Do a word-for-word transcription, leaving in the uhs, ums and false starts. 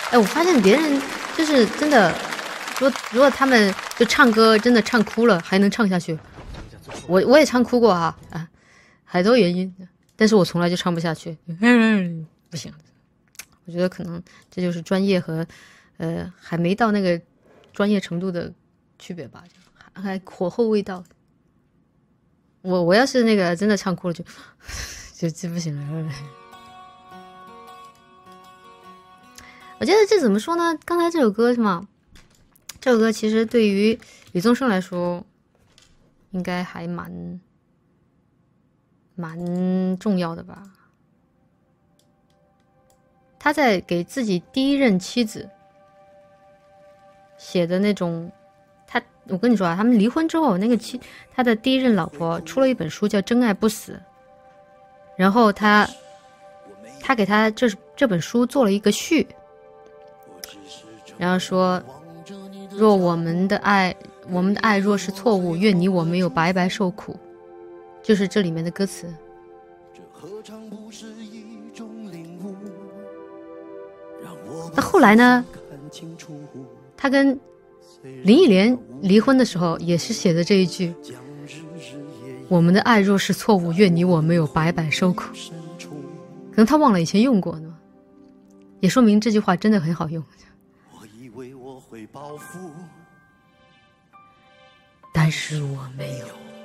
哎，我发现别人就是真的，如果如果他们就唱歌真的唱哭了，还能唱下去。我我也唱哭过哈啊，很多原因，但是我从来就唱不下去，不行。我觉得可能这就是专业和呃还没到那个专业程度的区别吧，还还火候未到。我我要是那个真的唱哭了就就就不行了。我觉得这怎么说呢？刚才这首歌是吗？这首歌其实对于李宗盛来说，应该还蛮蛮重要的吧。他在给自己第一任妻子写的那种，他我跟你说啊，他们离婚之后，那个妻他的第一任老婆出了一本书叫《真爱不死》，然后他他给他这这本书做了一个序。然后说，若我们的爱，我们的爱若是错误，愿你我没有白白受苦，就是这里面的歌词。那后来呢？他跟林忆莲离婚的时候，也是写的这一句：我们的爱若是错误，愿你我没有白白受苦。可能他忘了以前用过呢，也说明这句话真的很好用。但是我没有。